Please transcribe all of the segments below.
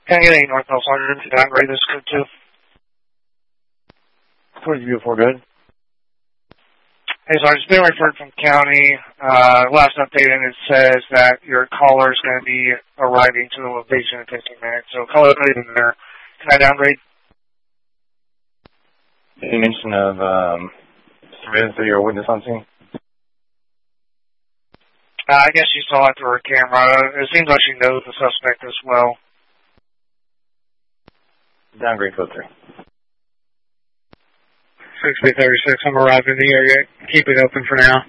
Can I get a North Sergeant to downgrade this code too? 2024, good. Hey, Sergeant, it's been referred from county. Last update, and it says that your caller is going to be arriving to the location in 15 minutes. So call it in there. Can I downgrade? Any mention of surveillance video or witness on scene? I guess she saw it through her camera. It seems like she knows the suspect as well. Downgrade code 3. 6036, I'm arriving in the area. Keep it open for now.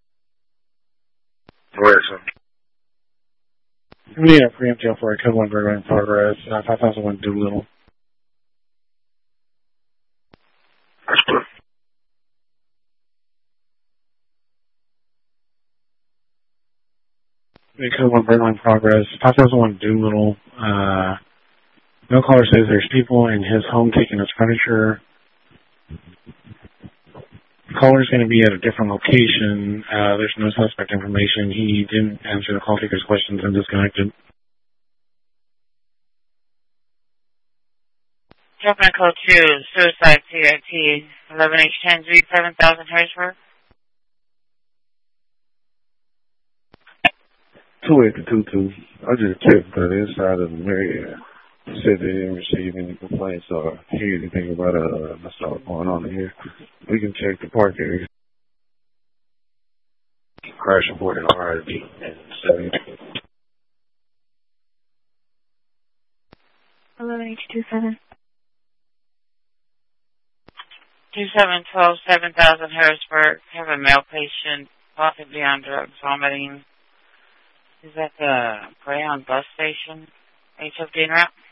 Where's it? We need a preemptive for a code 1 burger in progress. 5001 Doolittle. Code 1 burger in progress. 5001 Doolittle. No caller says there's people in his home taking his furniture. The caller's going to be at a different location. There's no suspect information. He didn't answer the call taker's questions and disconnected. Jumping code 2, suicide CIT, 11H10Z, 7000 Harrisburg. 2822. I just checked the inside of the area. Said they didn't receive any complaints or hear anything about what's going on in here. We can check the park area. Crash report and RID and 11H27. 2712, 7000 Harrisburg. Have a male patient, possibly on drugs, vomiting. Is that the Greyhound bus station? 815 route?